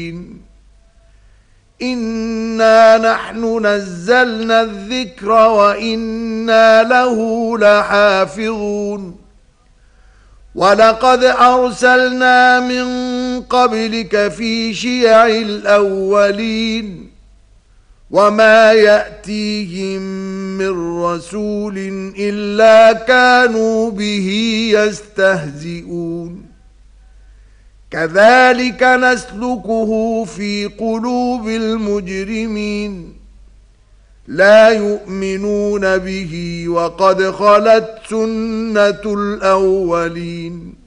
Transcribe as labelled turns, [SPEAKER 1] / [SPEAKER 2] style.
[SPEAKER 1] إنا نحن نزلنا الذكر وإنا له لحافظون ولقد أرسلنا من قبلك في شيع الأولين وما يأتيهم من رسول إلا كانوا به يستهزئون كذلك نسلكه في قلوب المجرمين لا يؤمنون به وقد خلت سنة الأولين